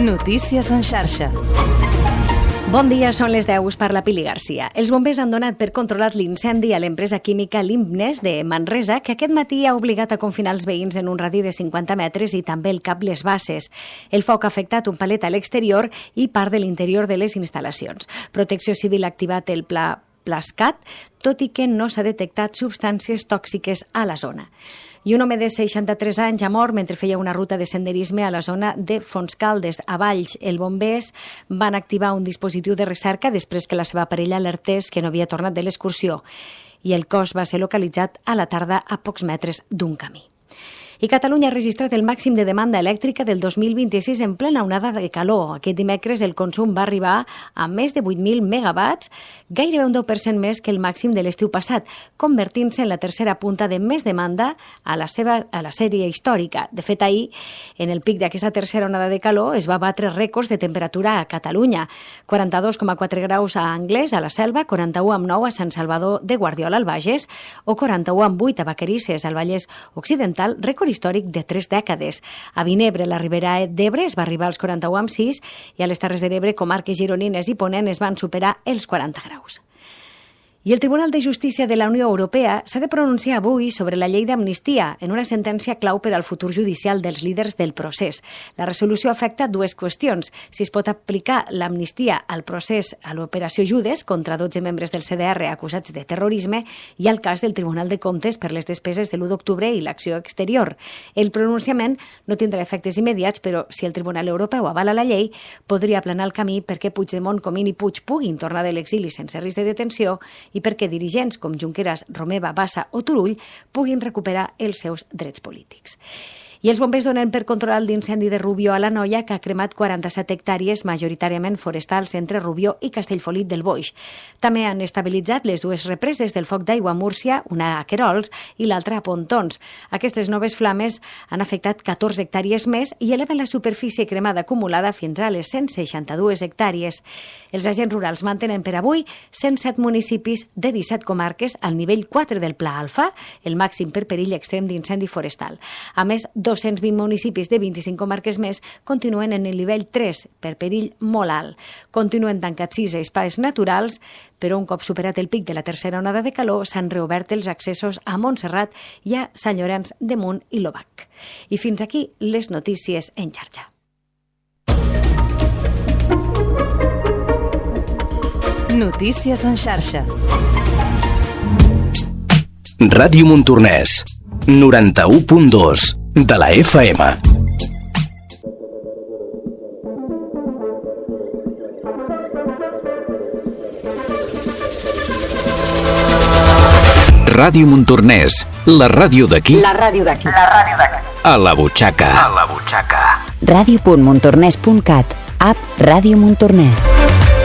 Notícies en xarxa. Bon dia, són les 10, parla Pili Garcia. Els bombers han donat per controlar l'incendi a l'empresa química Limbnes de Manresa, que aquest matí ha obligat a confinar els veïns en un radi de 50 metres i també el cap Les Basses. El foc ha afectat un palet a l'exterior i part de l'interior de les instal·lacions. Protecció Civil ha activat el pla Plascat, tot i que no s'ha detectat substàncies tòxiques a la zona. I un home de 63 anys ha mort mentre feia una ruta de senderisme a la zona de Fontscaldes, a Valls. Els bombers van activar un dispositiu de recerca després que la seva parella alertés que no havia tornat de l'excursió i el cos va ser localitzat a la tarda a pocs metres d'un camí. I Catalunya ha registrat el màxim de demanda elèctrica del 2026 en plena onada de calor. Aquest dimecres el consum va arribar a més de 8.000 megawatts, gairebé un 10% més que el màxim de l'estiu passat, convertint-se en la tercera punta de més demanda a la sèrie històrica. De fet, ahir, en el pic d'aquesta tercera onada de calor, es va batre rècords de temperatura a Catalunya. 42,4 graus a Anglès, a la Selva, 41,9 a Sant Salvador de Guardiola, al Bages, o 41,8 a Vacarisses, al Vallès Occidental, rècord històric de 3 dècades. A Vinebre, la Ribera d'Ebre, es va arribar als 41,6 i a les Terres de l'Ebre, comarques gironines i Ponent, es van superar els 40 graus. I el Tribunal de Justícia de la Unió Europea s'ha de pronunciar avui sobre la llei d'amnistia en una sentència clau per al futur judicial dels líders del procés. La resolució afecta dues qüestions: si es pot aplicar l'amnistia al procés a l'operació Judes contra 12 membres del CDR acusats de terrorisme i al cas del Tribunal de Comptes per les despeses de l'1 d'octubre i l'acció exterior. El pronunciament no tindrà efectes immediats, però si el Tribunal Europeu avala la llei, podria aplanar el camí perquè Puigdemont, Comín i Puig puguin tornar de l'exili sense risc de detenció i perquè dirigents com Junqueras, Romeva, Bassa o Turull puguin recuperar els seus drets polítics. I els bombers donen per controlar l'incendi de Rubió a l'Anoia, que ha cremat 47 hectàrees, majoritàriament forestals, entre Rubió i Castellfollit del Boix. També han estabilitzat les dues represes del foc d'aigua a Múrcia, una a Querols i l'altra a Pontons. Aquestes noves flames han afectat 14 hectàrees més i eleven la superfície cremada acumulada fins a les 162 hectàrees. Els agents rurals mantenen per avui 107 municipis de 17 comarques al nivell 4 del Pla Alfa, el màxim per perill extrem d'incendi forestal. A més, 220 municipis de 25 comarques més continuen en el nivell 3 per perill molt alt. Continuen tancats 6 espais naturals, però un cop superat el pic de la tercera onada de calor s'han reobert els accessos a Montserrat i a Sant Llorenç de Munt i l'Obac. I fins aquí les notícies en xarxa. Notícies en xarxa. Ràdio Montornès, 91.2 de la FM. Ràdio Montornès, la ràdio d'aquí. La ràdio d'aquí. A la butxaca. Ràdio.montornès.cat. App Ràdio Montornès.